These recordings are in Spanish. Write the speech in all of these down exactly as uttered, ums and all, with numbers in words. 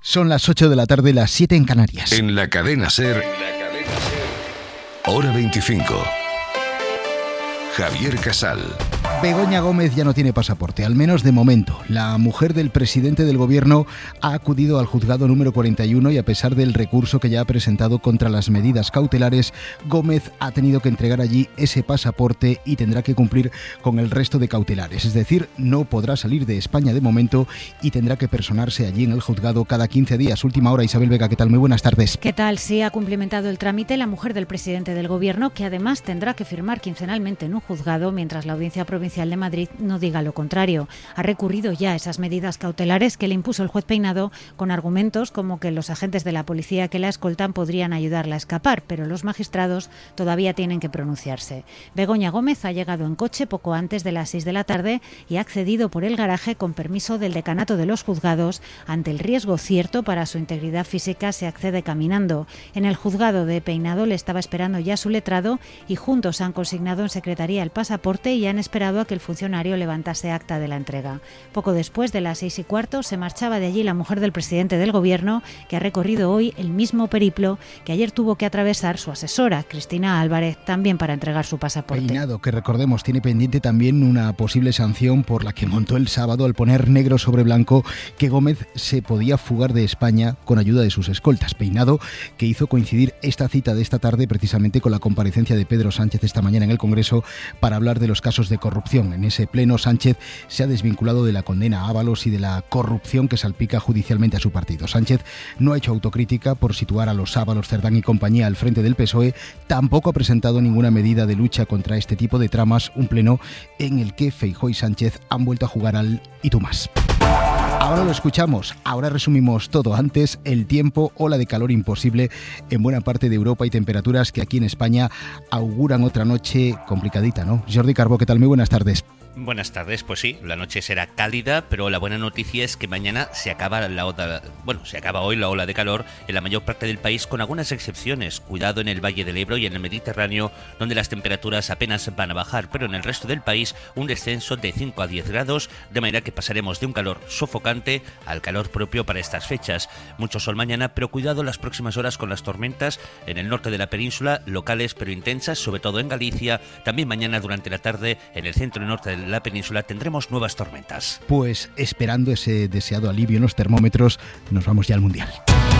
Son las ocho de la tarde, las siete en Canarias. En la cadena SER, hora veinticinco. Javier Casal. Begoña Gómez ya no tiene pasaporte, al menos de momento. La mujer del presidente del gobierno ha acudido al juzgado número cuarenta y uno y a pesar del recurso que ya ha presentado contra las medidas cautelares, Gómez ha tenido que entregar allí ese pasaporte y tendrá que cumplir con el resto de cautelares. Es decir, no podrá salir de España de momento y tendrá que personarse allí en el juzgado cada quince días. Última hora, Isabel Vega, ¿qué tal? Muy buenas tardes. ¿Qué tal? Sí, ha cumplimentado el trámite la mujer del presidente del gobierno, que además tendrá que firmar quincenalmente en un juzgado mientras la Audiencia Provincial de Madrid no diga lo contrario. Ha recurrido ya a esas medidas cautelares que le impuso el juez Peinado con argumentos como que los agentes de la policía que la escoltan podrían ayudarla a escapar, pero los magistrados todavía tienen que pronunciarse. Begoña Gómez ha llegado en coche poco antes de las seis de la tarde y ha accedido por el garaje con permiso del decanato de los juzgados. Ante el riesgo cierto para su integridad física se accede caminando. En el juzgado de Peinado le estaba esperando ya su letrado y juntos han consignado en secretaría el pasaporte y han esperado a que el funcionario levantase acta de la entrega. Poco después de las seis y cuarto se marchaba de allí la mujer del presidente del gobierno, que ha recorrido hoy el mismo periplo que ayer tuvo que atravesar su asesora, Cristina Álvarez, también para entregar su pasaporte. Peinado, que recordemos, tiene pendiente también una posible sanción por la que montó el sábado al poner negro sobre blanco que Gómez se podía fugar de España con ayuda de sus escoltas. Peinado, que hizo coincidir esta cita de esta tarde precisamente con la comparecencia de Pedro Sánchez esta mañana en el Congreso para hablar de los casos de corrupción. En ese pleno, Sánchez se ha desvinculado de la condena a Ábalos y de la corrupción que salpica judicialmente a su partido. Sánchez no ha hecho autocrítica por situar a los Ábalos, Cerdán y compañía al frente del P S O E, tampoco ha presentado ninguna medida de lucha contra este tipo de tramas, un pleno en el que Feijóo y Sánchez han vuelto a jugar al y tú más. Ahora lo escuchamos, ahora resumimos todo. Antes, el tiempo, ola de calor imposible en buena parte de Europa y temperaturas que aquí en España auguran otra noche complicadita, ¿no? Jordi Carbó, ¿qué tal? Muy buenas tardes. Buenas tardes, pues sí, la noche será cálida, pero la buena noticia es que mañana se acaba la ola, bueno, se acaba hoy la ola de calor en la mayor parte del país, con algunas excepciones. Cuidado en el Valle del Ebro y en el Mediterráneo, donde las temperaturas apenas van a bajar, pero en el resto del país un descenso de cinco a diez grados, de manera que pasaremos de un calor sofocante al calor propio para estas fechas. Mucho sol mañana, pero cuidado las próximas horas con las tormentas en el norte de la península, locales pero intensas, sobre todo en Galicia. También mañana durante la tarde en el centro y norte del la península tendremos nuevas tormentas. Pues esperando ese deseado alivio en los termómetros, nos vamos ya al Mundial.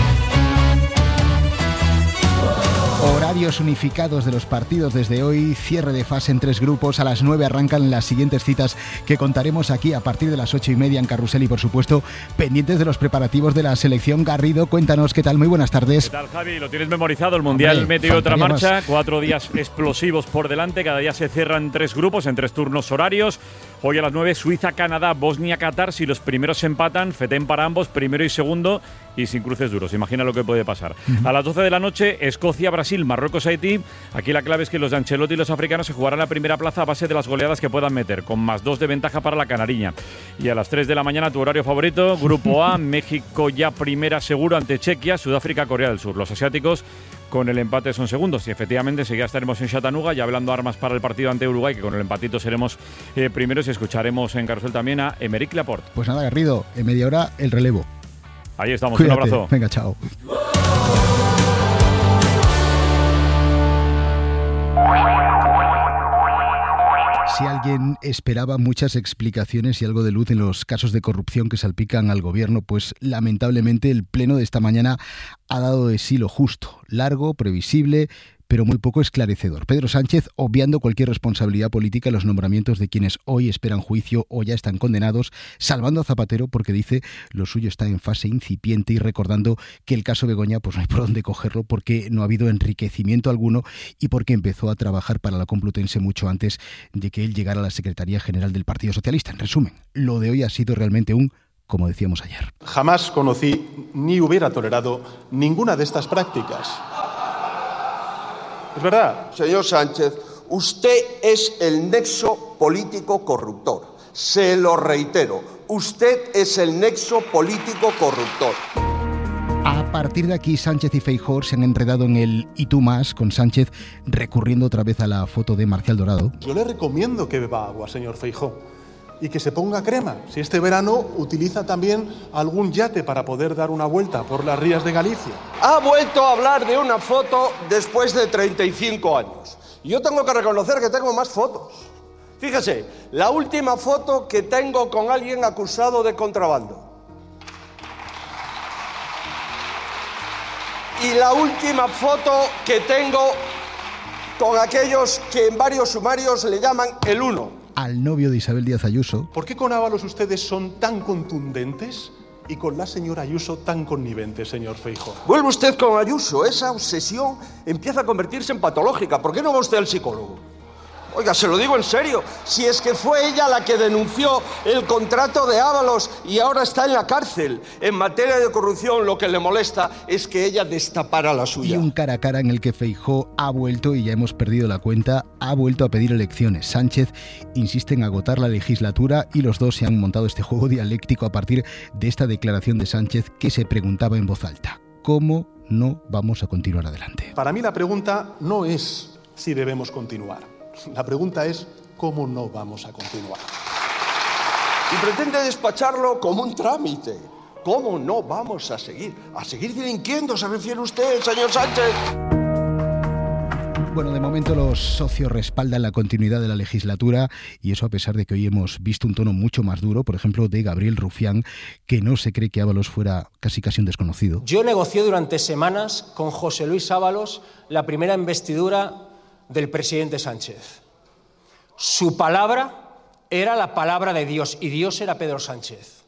Horarios unificados de los partidos desde hoy, cierre de fase en tres grupos. A las nueve arrancan las siguientes citas que contaremos aquí a partir de las ocho y media en Carrusel y, por supuesto, pendientes de los preparativos de la selección. Garrido, cuéntanos, ¿qué tal? Muy buenas tardes. ¿Qué tal, Javi? Lo tienes memorizado, el Mundial mete otra marcha, más. Cuatro días explosivos por delante, cada día se cierran tres grupos en tres turnos horarios. Hoy a las nueve, Suiza, Canadá, Bosnia, Qatar. Si los primeros se empatan, fetén para ambos, primero y segundo, y sin cruces duros. Imagina lo que puede pasar. Uh-huh. A las doce de la noche, Escocia, Brasil, Marruecos, Haití. Aquí la clave es que los de Ancelotti y los africanos se jugarán la primera plaza a base de las goleadas que puedan meter, con más dos de ventaja para la canariña. Y a las tres de la mañana, tu horario favorito, Grupo A, México ya primera seguro ante Chequia, Sudáfrica, Corea del Sur. Los asiáticos con el empate son segundos y efectivamente seguida estaremos en Chattanooga ya hablando armas para el partido ante Uruguay, que con el empatito seremos eh, primeros, y escucharemos en Carrusel también a Aymeric Laporte. Pues nada, Garrido, en media hora el relevo. Ahí estamos. Cuídate. Un abrazo. Venga, chao. Si alguien esperaba muchas explicaciones y algo de luz en los casos de corrupción que salpican al gobierno, pues lamentablemente el pleno de esta mañana ha dado de sí lo justo, largo, previsible, pero muy poco esclarecedor. Pedro Sánchez obviando cualquier responsabilidad política en los nombramientos de quienes hoy esperan juicio o ya están condenados, salvando a Zapatero porque dice lo suyo está en fase incipiente y recordando que el caso Begoña pues no hay por dónde cogerlo porque no ha habido enriquecimiento alguno y porque empezó a trabajar para la Complutense mucho antes de que él llegara a la Secretaría General del Partido Socialista. En resumen, lo de hoy ha sido realmente un, como decíamos ayer. Jamás conocí ni hubiera tolerado ninguna de estas prácticas. Es verdad. Señor Sánchez, usted es el nexo político corruptor. Se lo reitero, usted es el nexo político corruptor. A partir de aquí, Sánchez y Feijóo se han enredado en el y tú más, con Sánchez recurriendo otra vez a la foto de Marcial Dorado. Yo le recomiendo que beba agua, señor Feijóo. y que se ponga crema. Si este verano utiliza también algún yate para poder dar una vuelta por las rías de Galicia. Ha vuelto a hablar de una foto después de treinta y cinco años. Y yo tengo que reconocer que tengo más fotos. Fíjese, la última foto que tengo con alguien acusado de contrabando. Y la última foto que tengo con aquellos que en varios sumarios le llaman el uno. Al novio de Isabel Díaz Ayuso. ¿Por qué con Ábalos ustedes son tan contundentes y con la señora Ayuso tan conniventes, señor Feijóo? Vuelve usted con Ayuso, esa obsesión empieza a convertirse en patológica. ¿Por qué no va usted al psicólogo? Oiga, se lo digo en serio, si es que fue ella la que denunció el contrato de Ábalos y ahora está en la cárcel. En materia de corrupción lo que le molesta es que ella destapara la suya. Y un cara a cara en el que Feijóo ha vuelto, y ya hemos perdido la cuenta, ha vuelto a pedir elecciones. Sánchez insiste en agotar la legislatura y los dos se han montado este juego dialéctico a partir de esta declaración de Sánchez que se preguntaba en voz alta: ¿cómo no vamos a continuar adelante? Para mí la pregunta no es si debemos continuar. La pregunta es ¿cómo no vamos a continuar? Y pretende despacharlo como un trámite. ¿Cómo no vamos a seguir? ¿A seguir delinquiendo se refiere usted, señor Sánchez? Bueno, de momento los socios respaldan la continuidad de la legislatura, y eso a pesar de que hoy hemos visto un tono mucho más duro, por ejemplo, de Gabriel Rufián, que no se cree que Ábalos fuera casi casi un desconocido. Yo negocié durante semanas con José Luis Ábalos la primera investidura del presidente Sánchez. Su palabra era la palabra de Dios y Dios era Pedro Sánchez.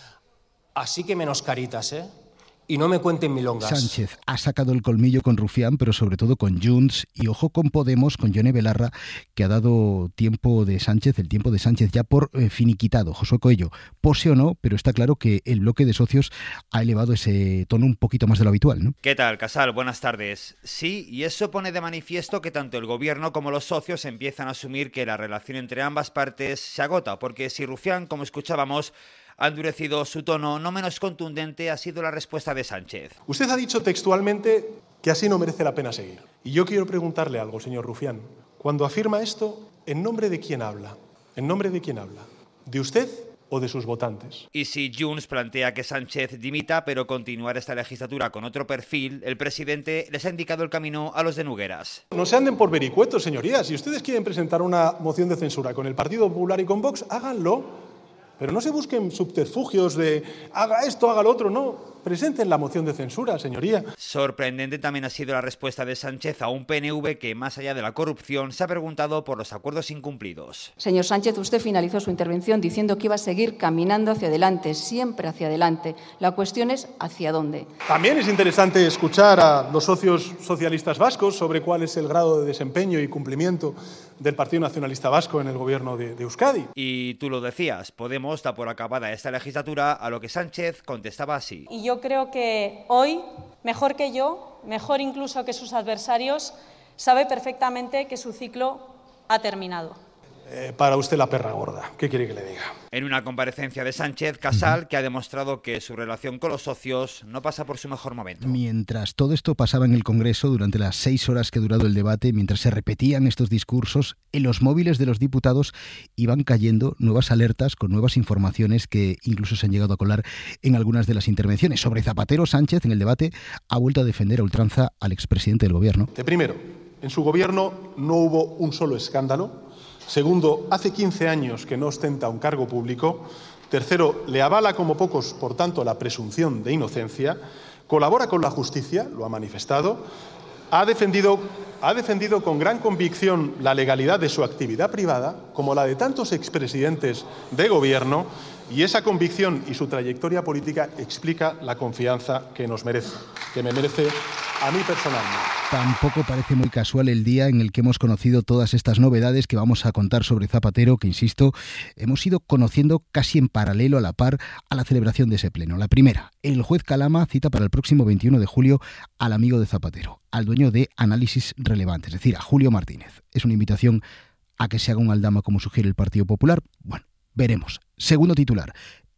Así que menos caritas, ¿eh? Y no me cuenten milongas. Sánchez ha sacado el colmillo con Rufián, pero sobre todo con Junts, y ojo con Podemos, con Yone Belarra, que ha dado tiempo de Sánchez, el tiempo de Sánchez ya por eh, finiquitado. Josué Coello, pose o no, pero está claro que el bloque de socios ha elevado ese tono un poquito más de lo habitual, ¿no? ¿Qué tal, Casal? Buenas tardes. Sí, y eso pone de manifiesto que tanto el gobierno como los socios empiezan a asumir que la relación entre ambas partes se agota, porque si Rufián, como escuchábamos, ha endurecido su tono, no menos contundente ha sido la respuesta de Sánchez. Usted ha dicho textualmente que así no merece la pena seguir. Y yo quiero preguntarle algo, señor Rufián. Cuando afirma esto, ¿en nombre de quién habla? ¿En nombre de quién habla? ¿De usted o de sus votantes? Y si Junts plantea que Sánchez dimita, pero continuar esta legislatura con otro perfil, el presidente les ha indicado el camino a los de Nogueras. No se anden por vericuetos, señorías. Si ustedes quieren presentar una moción de censura con el Partido Popular y con Vox, háganlo. Pero no se busquen subterfugios de haga esto, haga lo otro, no. Presenten la moción de censura, señoría. Sorprendente también ha sido la respuesta de Sánchez a un P N V que, más allá de la corrupción, se ha preguntado por los acuerdos incumplidos. Señor Sánchez, usted finalizó su intervención diciendo que iba a seguir caminando hacia adelante, siempre hacia adelante. La cuestión es ¿hacia dónde? También es interesante escuchar a los socios socialistas vascos sobre cuál es el grado de desempeño y cumplimiento del Partido Nacionalista Vasco en el gobierno de, de Euskadi. Y tú lo decías, Podemos da por acabada esta legislatura, a lo que Sánchez contestaba así. Y yo creo que hoy, mejor que yo, mejor incluso que sus adversarios, sabe perfectamente que su ciclo ha terminado. Eh, para usted la perra gorda, ¿qué quiere que le diga? En una comparecencia de Sánchez, Casal, que ha demostrado que su relación con los socios no pasa por su mejor momento. Mientras todo esto pasaba en el Congreso, durante las seis horas que ha durado el debate, mientras se repetían estos discursos, en los móviles de los diputados iban cayendo nuevas alertas con nuevas informaciones que incluso se han llegado a colar en algunas de las intervenciones. Sobre Zapatero, Sánchez, en el debate, ha vuelto a defender a ultranza al expresidente del gobierno. De primero, en su gobierno no hubo un solo escándalo. Segundo, hace quince años que no ostenta un cargo público. Tercero, le avala como pocos, por tanto, la presunción de inocencia. Colabora con la justicia, lo ha manifestado. Ha defendido, ha defendido con gran convicción la legalidad de su actividad privada, como la de tantos expresidentes de gobierno, y esa convicción y su trayectoria política explica la confianza que nos merece, que me merece a mí personalmente. Tampoco parece muy casual el día en el que hemos conocido todas estas novedades que vamos a contar sobre Zapatero, que, insisto, hemos ido conociendo casi en paralelo, a la par, a la celebración de ese pleno. La primera, el juez Calama cita para el próximo veintiuno de julio al amigo de Zapatero, al dueño de Análisis Relevante, es decir, a Julio Martínez. Es una invitación a que se haga un aldama como sugiere el Partido Popular. Bueno, veremos. Segundo titular.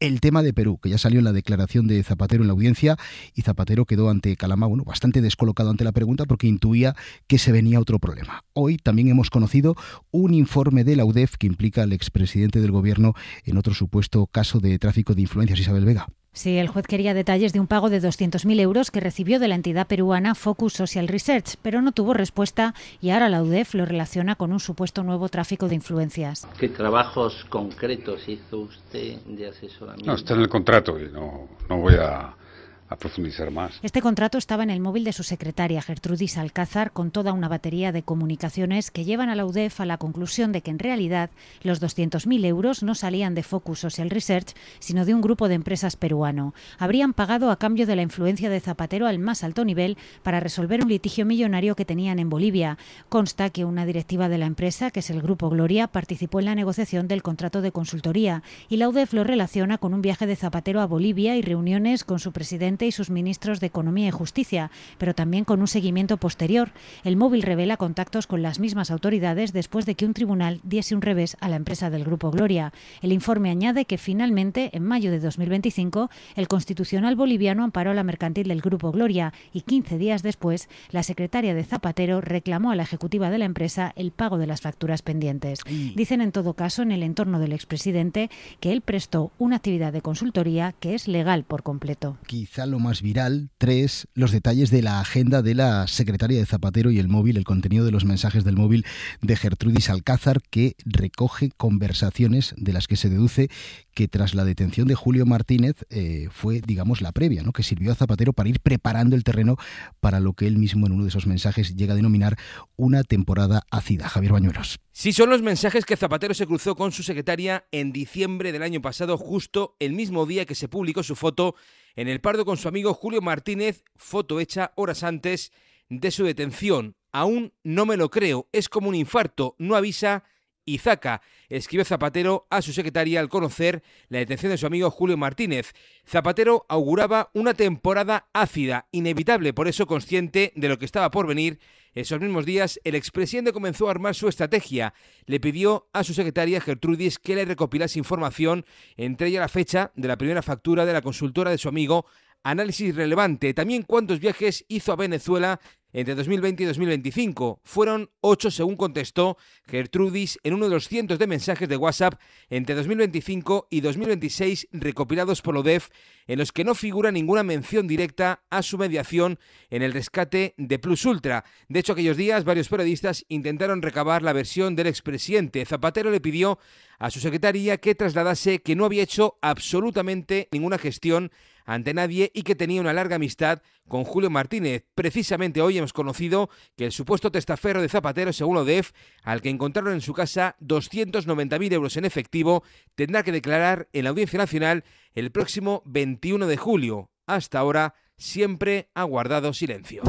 El tema de Perú, que ya salió en la declaración de Zapatero en la audiencia, y Zapatero quedó ante Calamá, bueno, bastante descolocado ante la pregunta porque intuía que se venía otro problema. Hoy también hemos conocido un informe de la U D E F que implica al expresidente del gobierno en otro supuesto caso de tráfico de influencias. Isabel Vega. Sí, el juez quería detalles de un pago de doscientos mil euros que recibió de la entidad peruana Focus Social Research, pero no tuvo respuesta y ahora la U D E F lo relaciona con un supuesto nuevo tráfico de influencias. ¿Qué trabajos concretos hizo usted de asesoramiento? No, está en el contrato y no, no voy a... a profundizar más. Este contrato estaba en el móvil de su secretaria, Gertrudis Alcázar, con toda una batería de comunicaciones que llevan a la U D E F a la conclusión de que en realidad los doscientos mil euros no salían de Focus Social Research, sino de un grupo de empresas peruano. Habrían pagado a cambio de la influencia de Zapatero al más alto nivel para resolver un litigio millonario que tenían en Bolivia. Consta que una directiva de la empresa, que es el Grupo Gloria, participó en la negociación del contrato de consultoría y la U D E F lo relaciona con un viaje de Zapatero a Bolivia y reuniones con su presidente y sus ministros de Economía y Justicia, pero también con un seguimiento posterior. El móvil revela contactos con las mismas autoridades después de que un tribunal diese un revés a la empresa del Grupo Gloria. El informe añade que finalmente, en mayo de dos mil veinticinco, el Constitucional boliviano amparó a la mercantil del Grupo Gloria y quince días después, la secretaria de Zapatero reclamó a la ejecutiva de la empresa el pago de las facturas pendientes. Dicen en todo caso en el entorno del expresidente que él prestó una actividad de consultoría que es legal por completo. Quizá lo más viral, tres, los detalles de la agenda de la secretaria de Zapatero y el móvil, el contenido de los mensajes del móvil de Gertrudis Alcázar, que recoge conversaciones de las que se deduce que tras la detención de Julio Martínez eh, fue, digamos, la previa, ¿no?, que sirvió a Zapatero para ir preparando el terreno para lo que él mismo en uno de esos mensajes llega a denominar una temporada ácida. Javier Bañuelos. Sí, son los mensajes que Zapatero se cruzó con su secretaria en diciembre del año pasado, justo el mismo día que se publicó su foto en el Pardo con su amigo Julio Martínez, foto hecha horas antes de su detención. Aún no me lo creo, es como un infarto, no avisa y zaca, escribió Zapatero a su secretaria al conocer la detención de su amigo Julio Martínez. Zapatero auguraba una temporada ácida, inevitable, por eso consciente de lo que estaba por venir. Esos mismos días, el expresidente comenzó a armar su estrategia. Le pidió a su secretaria Gertrudis que le recopilase información, entre ella la fecha de la primera factura de la consultora de su amigo, análisis relevante, también cuántos viajes hizo a Venezuela entre dos mil veinte y dos mil veinticinco. Fueron ocho, según contestó Gertrudis en uno de los cientos de mensajes de WhatsApp entre dos mil veinticinco y dos mil veintiséis recopilados por la U D E F, en los que no figura ninguna mención directa a su mediación en el rescate de Plus Ultra. De hecho, aquellos días varios periodistas intentaron recabar la versión del expresidente. Zapatero le pidió a su secretaria que trasladase que no había hecho absolutamente ninguna gestión ante nadie y que tenía una larga amistad con Julio Martínez. Precisamente hoy hemos conocido que el supuesto testaferro de Zapatero, según la U D E F, al que encontraron en su casa doscientos noventa mil euros en efectivo, tendrá que declarar en la Audiencia Nacional el próximo veintiuno de julio. Hasta ahora siempre ha guardado silencio.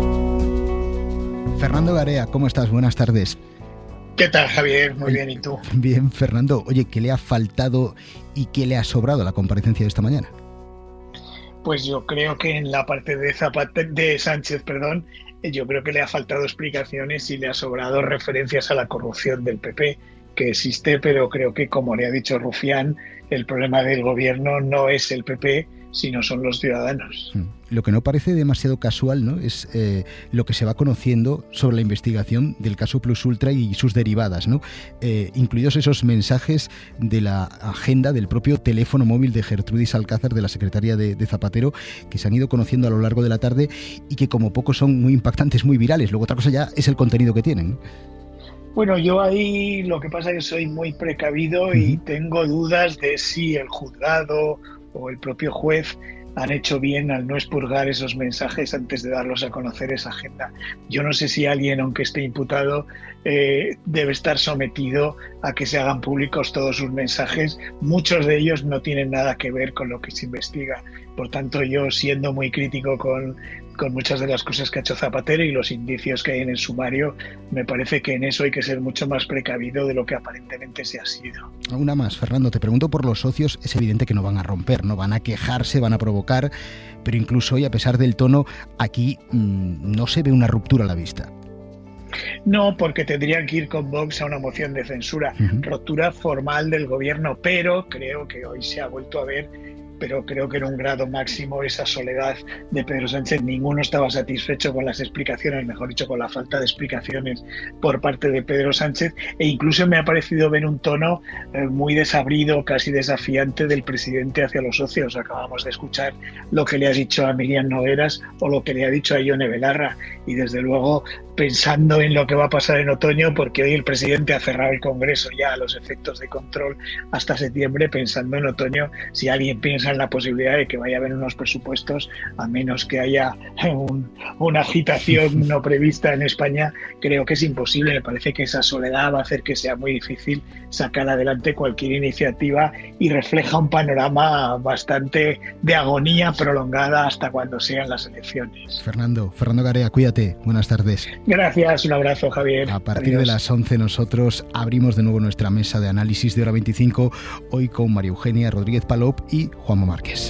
Fernando Garea, ¿cómo estás? Buenas tardes. ¿Qué tal, Javier? Muy bien, ¿y tú? Bien, Fernando. Oye, ¿qué le ha faltado y qué le ha sobrado a la comparecencia de esta mañana? Pues yo creo que en la parte de Zapate- de Sánchez, perdón, yo creo que le ha faltado explicaciones y le ha sobrado referencias a la corrupción del P P, que existe, pero creo que, como le ha dicho Rufián, el problema del gobierno no es el P P, sino son los ciudadanos. Lo que no parece demasiado casual, ¿no?, es eh, lo que se va conociendo sobre la investigación del caso Plus Ultra y sus derivadas, ¿no? Eh, incluidos esos mensajes de la agenda del propio teléfono móvil de Gertrudis Alcázar, de la secretaria de, de Zapatero, que se han ido conociendo a lo largo de la tarde y que como poco son muy impactantes, muy virales. Luego otra cosa ya es el contenido que tienen. Bueno, yo ahí lo que pasa es que soy muy precavido uh-huh. y tengo dudas de si el juzgado o el propio juez han hecho bien al no expurgar esos mensajes antes de darlos a conocer esa agenda. Yo no sé si alguien, aunque esté imputado, eh, debe estar sometido a que se hagan públicos todos sus mensajes. Muchos de ellos no tienen nada que ver con lo que se investiga. Por tanto, yo, siendo muy crítico con, con muchas de las cosas que ha hecho Zapatero y los indicios que hay en el sumario, me parece que en eso hay que ser mucho más precavido de lo que aparentemente se ha sido. Una más, Fernando, te pregunto por los socios. Es evidente que no van a romper, no van a quejarse, van a provocar, pero incluso hoy, a pesar del tono, aquí mmm, no se ve una ruptura a la vista. No, porque tendrían que ir con Vox a una moción de censura, uh-huh. Ruptura formal del gobierno, pero creo que hoy se ha vuelto a ver, pero creo que en un grado máximo, esa soledad de Pedro Sánchez. Ninguno estaba satisfecho con las explicaciones, mejor dicho, con la falta de explicaciones por parte de Pedro Sánchez, e incluso me ha parecido ver un tono eh, muy desabrido, casi desafiante del presidente hacia los socios. Acabamos de escuchar lo que le ha dicho a Miriam Nogueras o lo que le ha dicho a Ione Belarra, y desde luego pensando en lo que va a pasar en otoño, porque hoy el presidente ha cerrado el Congreso ya a los efectos de control hasta septiembre, pensando en otoño, si alguien piensa en la posibilidad de que vaya a haber unos presupuestos, a menos que haya un, una agitación no prevista en España, creo que es imposible. Me parece que esa soledad va a hacer que sea muy difícil sacar adelante cualquier iniciativa y refleja un panorama bastante de agonía prolongada hasta cuando sean las elecciones. Fernando, Fernando Garea, cuídate, buenas tardes. Gracias, un abrazo, Javier. A partir Adiós. de las once nosotros abrimos de nuevo nuestra mesa de análisis de Hora veinticinco, hoy con María Eugenia Rodríguez Palop y Juanma Márquez.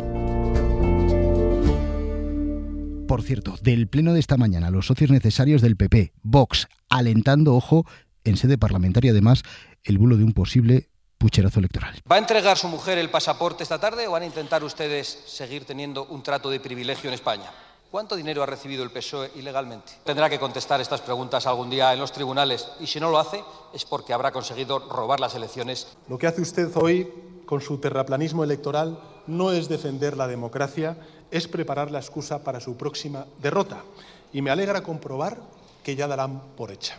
Por cierto, del pleno de esta mañana, los socios necesarios del P P, Vox, alentando, ojo, en sede parlamentaria además, el bulo de un posible pucherazo electoral. ¿Va a entregar su mujer el pasaporte esta tarde o van a intentar ustedes seguir teniendo un trato de privilegio en España? ¿Cuánto dinero ha recibido el P S O E ilegalmente? Tendrá que contestar estas preguntas algún día en los tribunales, y si no lo hace es porque habrá conseguido robar las elecciones. Lo que hace usted hoy con su terraplanismo electoral no es defender la democracia, es preparar la excusa para su próxima derrota. Y me alegra comprobar que ya darán por hecha.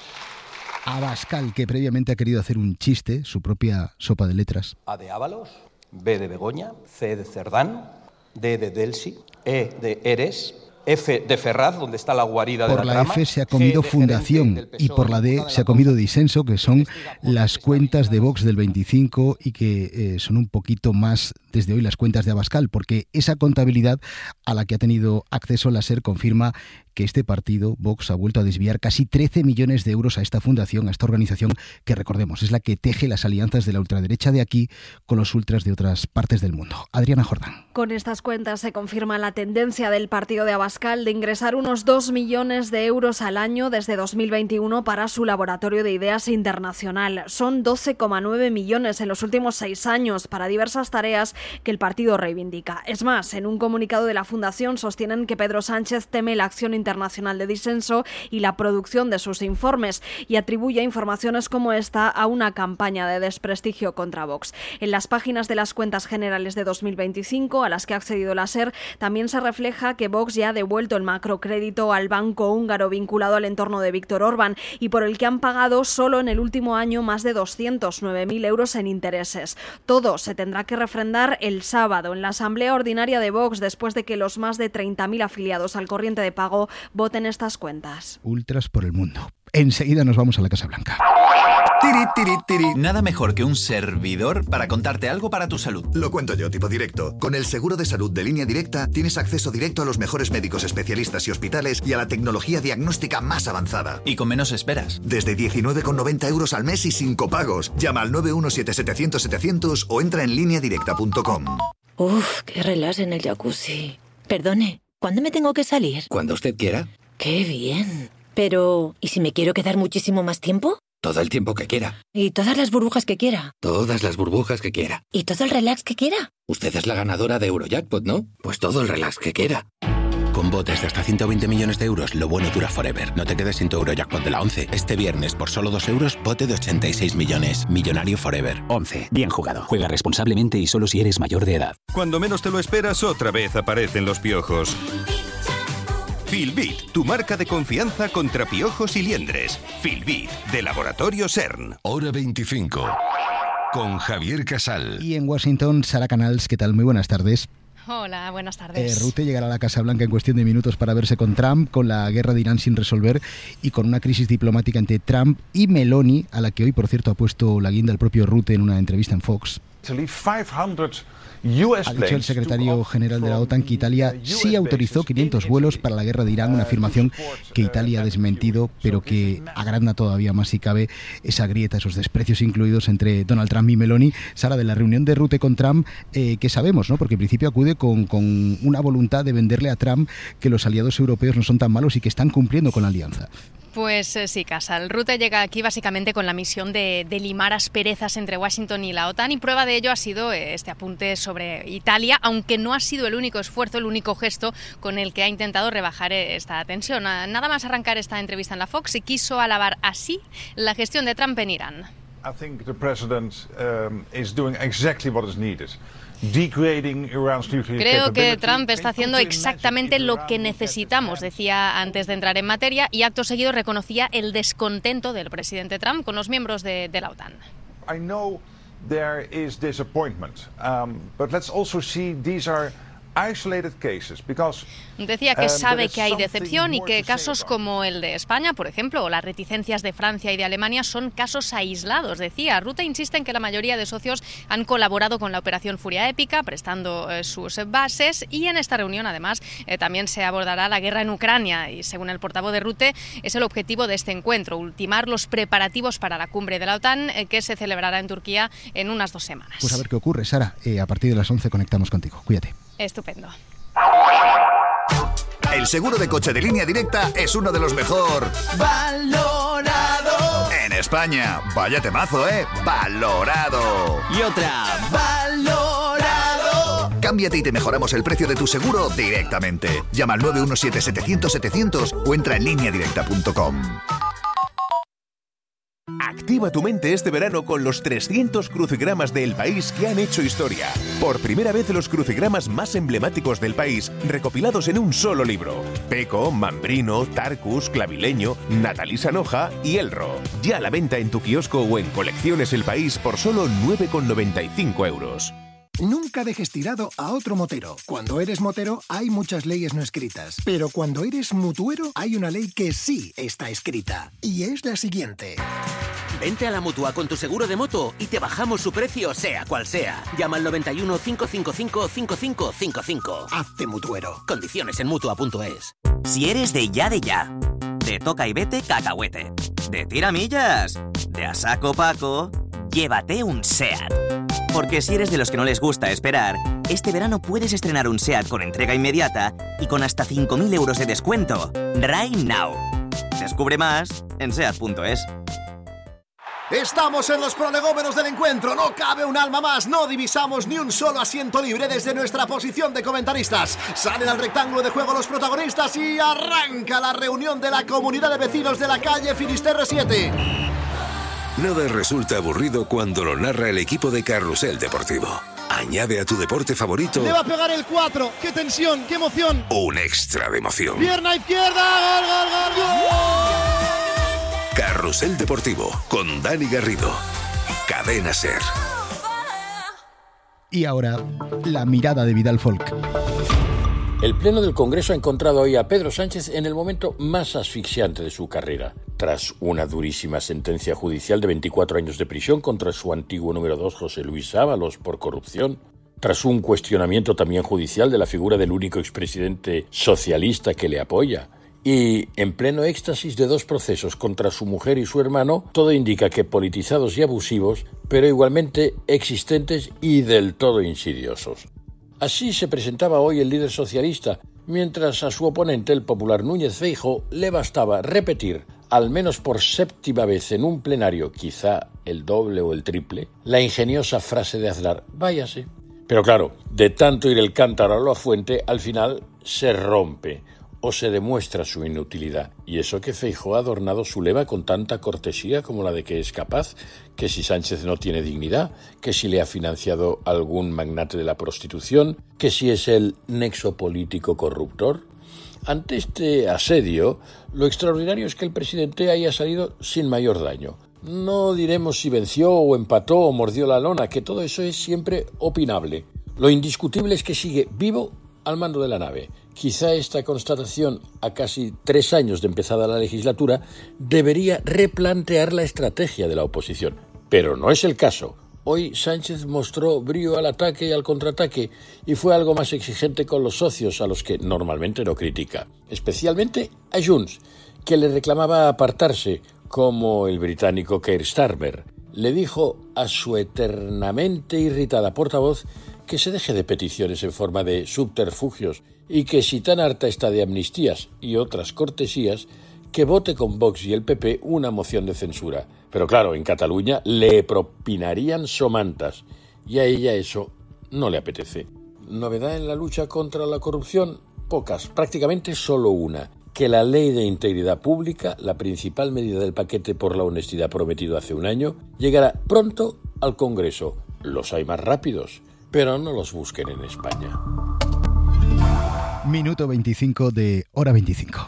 Abascal, que previamente ha querido hacer un chiste, su propia sopa de letras. A de Ábalos, B de Begoña, C de Cerdán, D de Delsi, E de Eres, F de Ferraz, donde está la guarida de la trama. Por la F se ha comido Fundación y por la D se ha comido Disenso, que son las cuentas de Vox del veinticinco y que eh, son un poquito más desde hoy las cuentas de Abascal, porque esa contabilidad a la que ha tenido acceso la SER confirma que este partido, Vox, ha vuelto a desviar casi trece millones de euros a esta fundación, a esta organización que, recordemos, es la que teje las alianzas de la ultraderecha de aquí con los ultras de otras partes del mundo. Adriana Jordán. Con estas cuentas se confirma la tendencia del partido de Abascal de ingresar unos dos millones de euros al año desde dos mil veintiuno para su laboratorio de ideas internacional. Son doce coma nueve millones en los últimos seis años para diversas tareas que el partido reivindica. Es más, en un comunicado de la fundación sostienen que Pedro Sánchez teme la acción internacional de Disenso y la producción de sus informes, y atribuye informaciones como esta a una campaña de desprestigio contra Vox. En las páginas de las cuentas generales de dos mil veinticinco, a las que ha accedido la SER, también se refleja que Vox ya ha devuelto el macrocrédito al banco húngaro vinculado al entorno de Víctor Orbán y por el que han pagado solo en el último año más de doscientos nueve mil euros en intereses. Todo se tendrá que refrendar el sábado en la Asamblea Ordinaria de Vox, después de que los más de treinta mil afiliados al corriente de pago voten estas cuentas. Ultras por el mundo. Enseguida nos vamos a la Casa Blanca. Tiri, tiri, tiri. Nada mejor que un servidor para contarte algo para tu salud. Lo cuento yo, tipo directo. Con el seguro de salud de Línea Directa tienes acceso directo a los mejores médicos especialistas y hospitales y a la tecnología diagnóstica más avanzada. Y con menos esperas. Desde diecinueve con noventa euros al mes y sin copagos. Llama al nueve uno siete setecientos setecientos o entra en línea directa punto com. Uf, qué relax en el jacuzzi. Perdone, ¿cuándo me tengo que salir? Cuando usted quiera. ¡Qué bien! Pero, ¿y si me quiero quedar muchísimo más tiempo? Todo el tiempo que quiera. ¿Y todas las burbujas que quiera? Todas las burbujas que quiera. ¿Y todo el relax que quiera? Usted es la ganadora de Eurojackpot, ¿no? Pues todo el relax que quiera. Con botes de hasta ciento veinte millones de euros, lo bueno dura forever. No te quedes sin tu Eurojackpot de la once. Este viernes, por solo dos euros, bote de ochenta y seis millones. Millonario forever. once. Bien jugado. Juega responsablemente y solo si eres mayor de edad. Cuando menos te lo esperas, otra vez aparecen los piojos. Filbit, tu marca de confianza contra piojos y liendres. Filbit, de Laboratorio CERN. Hora veinticinco, con Javier Casal. Y en Washington, Sara Canals, ¿qué tal? Muy buenas tardes. Hola, buenas tardes. Eh, Rute llegará a la Casa Blanca en cuestión de minutos para verse con Trump, con la guerra de Irán sin resolver y con una crisis diplomática entre Trump y Meloni, a la que hoy, por cierto, ha puesto la guinda el propio Rute en una entrevista en Fox. Ha dicho el secretario general de la OTAN que Italia sí autorizó quinientos vuelos para la guerra de Irán, una afirmación que Italia ha desmentido, pero que agranda todavía más, si cabe, esa grieta, esos desprecios incluidos entre Donald Trump y Meloni. Sara, de la reunión de Rute con Trump, eh, ¿qué sabemos, no? Porque en principio acude con, con una voluntad de venderle a Trump que los aliados europeos no son tan malos y que están cumpliendo con la alianza. Pues eh, sí, Casal. Rutte llega aquí básicamente con la misión de, de limar asperezas entre Washington y la OTAN, y prueba de ello ha sido eh, este apunte sobre Italia, aunque no ha sido el único esfuerzo, el único gesto con el que ha intentado rebajar eh, esta tensión. Nada más arrancar esta entrevista en la Fox, y quiso alabar así la gestión de Trump en Irán. I think the president um, is doing exactly what is needed. Degrading Iran's nuclear Creo que capability. Trump está haciendo exactamente lo que necesitamos, decía antes de entrar en materia, y acto seguido reconocía el descontento del presidente Trump con los miembros de, de la OTAN. I know there is disappointment, um, but let's also see these are isolated cases because Decía que sabe que hay decepción y que casos como el de España, por ejemplo, o las reticencias de Francia y de Alemania son casos aislados. Decía, Rutte insiste en que la mayoría de socios han colaborado con la Operación Furia Épica, prestando eh, sus bases, y en esta reunión, además, eh, también se abordará la guerra en Ucrania, y según el portavoz de Rutte, es el objetivo de este encuentro, ultimar los preparativos para la cumbre de la OTAN, eh, que se celebrará en Turquía en unas dos semanas. Pues a ver qué ocurre, Sara. Eh, a partir de las once conectamos contigo. Cuídate. Estupendo. El seguro de coche de Línea Directa es uno de los mejor valorado en España. Vaya temazo, ¿eh? Valorado. Y otra, valorado. Cámbiate y te mejoramos el precio de tu seguro directamente. Llama al nueve uno siete, setecientos, setecientos o entra en línea directa punto com. Activa tu mente este verano con los trescientos crucigramas del país que han hecho historia. Por primera vez los crucigramas más emblemáticos del país recopilados en un solo libro. Peco, Mambrino, Tarcus, Clavileño, Natalí Sanoja y Elro. Ya a la venta en tu kiosco o en Colecciones El País por solo nueve con noventa y cinco euros. Nunca dejes tirado a otro motero. Cuando eres motero hay muchas leyes no escritas, pero cuando eres mutuero hay una ley que sí está escrita, y es la siguiente. Vente a la Mutua con tu seguro de moto y te bajamos su precio sea cual sea. Llama al noventa y uno, cinco cinco cinco, cinco cinco cinco cinco. Hazte mutuero. Condiciones en mutua punto es. Si eres de ya de ya, de toca y vete cacahuete, de tiramillas, de a saco Paco, llévate un SEAT. Porque si eres de los que no les gusta esperar, este verano puedes estrenar un SEAT con entrega inmediata y con hasta cinco mil euros de descuento. Right now. Descubre más en seat punto es. Estamos en los prolegómenos del encuentro, no cabe un alma más, no divisamos ni un solo asiento libre desde nuestra posición de comentaristas. Salen al rectángulo de juego los protagonistas y arranca la reunión de la comunidad de vecinos de la calle Finisterre siete. Nada resulta aburrido cuando lo narra el equipo de Carrusel Deportivo. Añade a tu deporte favorito Le va a pegar el cuatro, qué tensión, qué emoción. un extra de emoción. Pierna izquierda, gol, gol, gol, gol. Carrusel Deportivo con Dani Garrido. Cadena SER. Y ahora, la mirada de Vidal Folk. El Pleno del Congreso ha encontrado hoy a Pedro Sánchez en el momento más asfixiante de su carrera. Tras una durísima sentencia judicial de veinticuatro años de prisión contra su antiguo número dos, José Luis Ábalos, por corrupción. Tras un cuestionamiento también judicial de la figura del único expresidente socialista que le apoya. Y en pleno éxtasis de dos procesos contra su mujer y su hermano, todo indica que politizados y abusivos, pero igualmente existentes y del todo insidiosos. Así se presentaba hoy el líder socialista, mientras a su oponente, el popular Núñez Feijóo, le bastaba repetir, al menos por séptima vez en un plenario, quizá el doble o el triple, la ingeniosa frase de Aznar, váyase. Pero claro, de tanto ir el cántaro a la fuente, al final se rompe o se demuestra su inutilidad. Y eso que Feijóo ha adornado su leva con tanta cortesía como la de que es capaz, que si Sánchez no tiene dignidad, que si le ha financiado algún magnate de la prostitución, que si es el nexo político corruptor. Ante este asedio, lo extraordinario es que el presidente haya salido sin mayor daño. No diremos si venció o empató o mordió la lona, que todo eso es siempre opinable. Lo indiscutible es que sigue vivo al mando de la nave. Quizá esta constatación, a casi tres años de empezada la legislatura, debería replantear la estrategia de la oposición. Pero no es el caso. Hoy Sánchez mostró brío al ataque y al contraataque y fue algo más exigente con los socios, a los que normalmente no critica. Especialmente a Junts, que le reclamaba apartarse, como el británico Keir Starmer. Le dijo a su eternamente irritada portavoz que se deje de peticiones en forma de subterfugios y que si tan harta está de amnistías y otras cortesías, que vote con Vox y el P P una moción de censura. Pero claro, en Cataluña le propinarían somantas y a ella eso no le apetece. ¿Novedad en la lucha contra la corrupción? Pocas, prácticamente solo una. Que la Ley de Integridad Pública, la principal medida del paquete por la honestidad prometido hace un año, llegará pronto al Congreso. Los hay más rápidos, pero no los busquen en España. Minuto veinticinco de Hora veinticinco.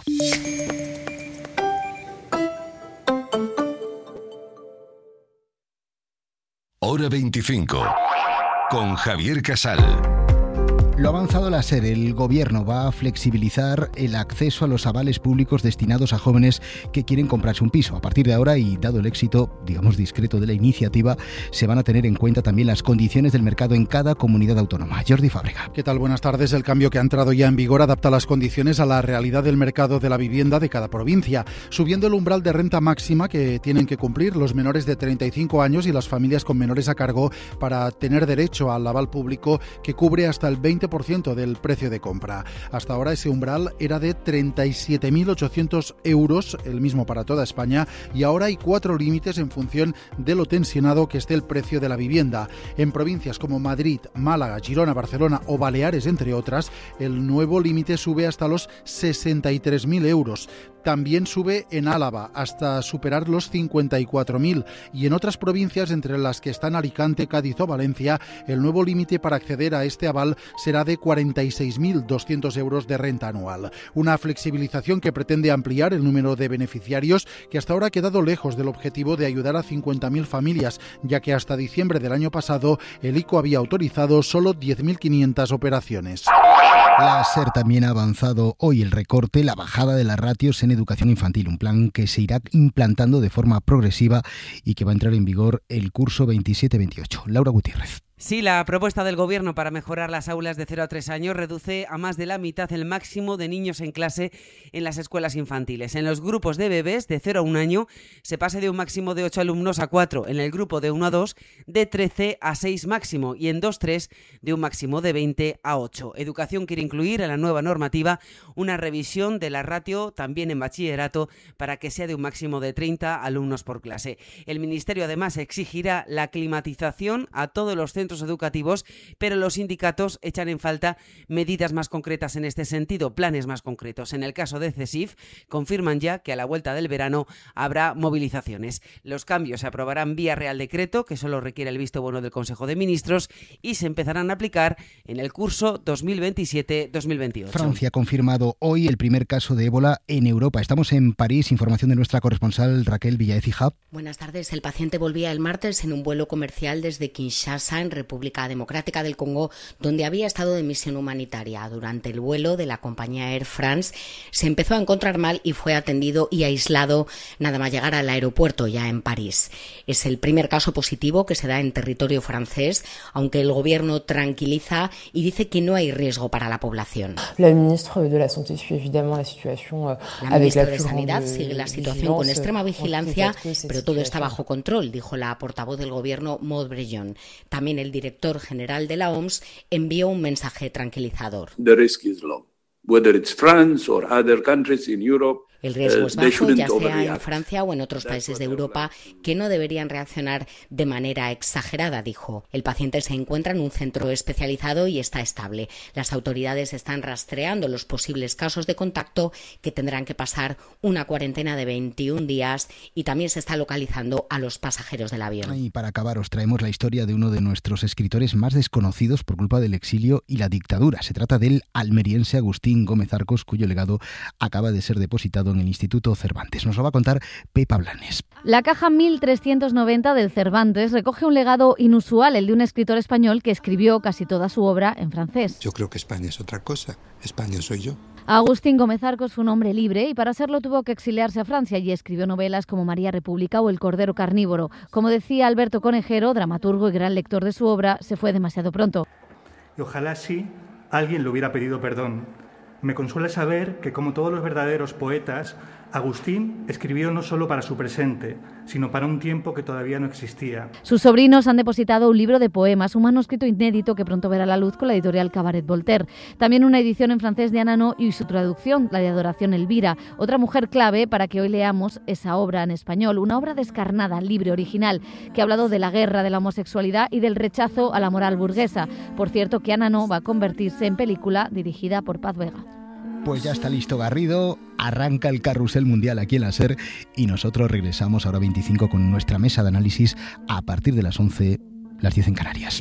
Hora veinticinco, con Javier Casal. Lo ha avanzado la SER. El Gobierno va a flexibilizar el acceso a los avales públicos destinados a jóvenes que quieren comprarse un piso. A partir de ahora, y dado el éxito, digamos, discreto de la iniciativa, se van a tener en cuenta también las condiciones del mercado en cada comunidad autónoma. Jordi Fábrega. ¿Qué tal? Buenas tardes. El cambio que ha entrado ya en vigor adapta las condiciones a la realidad del mercado de la vivienda de cada provincia, subiendo el umbral de renta máxima que tienen que cumplir los menores de treinta y cinco años y las familias con menores a cargo para tener derecho al aval público que cubre hasta el veinte por ciento del precio de compra. Hasta ahora ese umbral era de treinta y siete mil ochocientos euros, el mismo para toda España, y ahora hay cuatro límites en función de lo tensionado que esté el precio de la vivienda. En provincias como Madrid, Málaga, Girona, Barcelona o Baleares, entre otras, el nuevo límite sube hasta los sesenta y tres mil euros. También sube en Álava hasta superar los cincuenta y cuatro mil, y en otras provincias, entre las que están Alicante, Cádiz o Valencia, el nuevo límite para acceder a este aval será de cuarenta y seis mil doscientos euros de renta anual. Una flexibilización que pretende ampliar el número de beneficiarios, que hasta ahora ha quedado lejos del objetivo de ayudar a cincuenta mil familias, ya que hasta diciembre del año pasado el I C O había autorizado solo diez mil quinientas operaciones. La SER también ha avanzado hoy el recorte, la bajada de las ratios en educación infantil, un plan que se irá implantando de forma progresiva y que va a entrar en vigor el curso veintisiete veintiocho. Laura Gutiérrez. Sí, la propuesta del Gobierno para mejorar las aulas de cero a tres años reduce a más de la mitad el máximo de niños en clase en las escuelas infantiles. En los grupos de bebés de cero a un año se pasa de un máximo de ocho alumnos a cuatro, en el grupo de uno a dos de trece a seis máximo y en dos tres de un máximo de veinte a ocho. Educación quiere incluir en la nueva normativa una revisión de la ratio también en bachillerato para que sea de un máximo de treinta alumnos por clase. El Ministerio además exigirá la climatización a todos los centros educativos, pero los sindicatos echan en falta medidas más concretas en este sentido, planes más concretos. En el caso de CESIF, confirman ya que a la vuelta del verano habrá movilizaciones. Los cambios se aprobarán vía Real Decreto, que solo requiere el visto bueno del Consejo de Ministros, y se empezarán a aplicar en el curso dos mil veintisiete dos mil veintiocho. Francia ha confirmado hoy el primer caso de ébola en Europa. Estamos en París, información de nuestra corresponsal Raquel Villaécija. Buenas tardes. El paciente volvía el martes en un vuelo comercial desde Kinshasa, en República Democrática del Congo, donde había estado de misión humanitaria. Durante el vuelo de la compañía Air France se empezó a encontrar mal y fue atendido y aislado nada más llegar al aeropuerto ya en París. Es el primer caso positivo que se da en territorio francés, aunque el gobierno tranquiliza y dice que no hay riesgo para la población. La ministra de la Santé suit évidemment la situación. La ministra de Sanidad sigue la situación con extrema vigilancia, pero todo está bajo control, dijo la portavoz del gobierno Maud Breton. También el director general de la O M S envió un mensaje tranquilizador. The risk is low. Whether it's France or other countries in Europe, el riesgo es bajo, ya sea en Francia o en otros países de Europa, que no deberían reaccionar de manera exagerada, dijo. El paciente se encuentra en un centro especializado y está estable. Las autoridades están rastreando los posibles casos de contacto, que tendrán que pasar una cuarentena de veintiún días, y también se está localizando a los pasajeros del avión. Y para acabar os traemos la historia de uno de nuestros escritores más desconocidos por culpa del exilio y la dictadura. Se trata del almeriense Agustín Gómez Arcos, cuyo legado acaba de ser depositado en el Instituto Cervantes. Nos lo va a contar Pepa Blanes. La caja mil trescientos noventa del Cervantes recoge un legado inusual, el de un escritor español que escribió casi toda su obra en francés. Yo creo que España es otra cosa. España soy yo. Agustín Gómez Arcos fue un hombre libre y para serlo tuvo que exiliarse a Francia y escribió novelas como María República o El Cordero Carnívoro. Como decía Alberto Conejero, dramaturgo y gran lector de su obra, se fue demasiado pronto. Y ojalá sí alguien le hubiera pedido perdón. Me consuela saber que, como todos los verdaderos poetas, Agustín escribió no solo para su presente, sino para un tiempo que todavía no existía. Sus sobrinos han depositado un libro de poemas, un manuscrito inédito que pronto verá la luz con la editorial Cabaret Voltaire. También una edición en francés de Anano y su traducción, la de Adoración Elvira, otra mujer clave para que hoy leamos esa obra en español, una obra descarnada, libre, original, que ha hablado de la guerra, de la homosexualidad y del rechazo a la moral burguesa. Por cierto, que Anano va a convertirse en película dirigida por Paz Vega. Pues ya está listo Garrido, arranca el carrusel mundial aquí en la SER y nosotros regresamos ahora veinticinco con nuestra mesa de análisis a partir de las once, las diez en Canarias.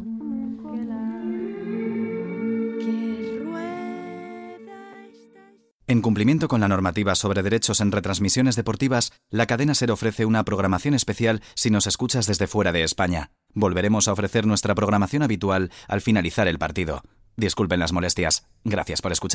En cumplimiento con la normativa sobre derechos en retransmisiones deportivas, la cadena SER ofrece una programación especial si nos escuchas desde fuera de España. Volveremos a ofrecer nuestra programación habitual al finalizar el partido. Disculpen las molestias. Gracias por escuchar.